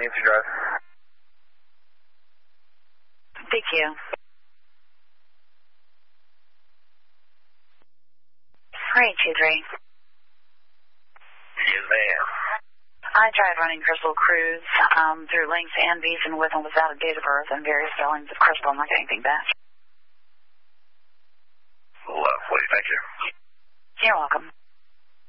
Nancy Drive. DQ. Right, 2-3. Yes, ma'am. I tried running Crystal Cruise through links and V's and with and without a date of birth and various spellings of Crystal. I'm not getting anything back. Lovely, thank you. You're welcome.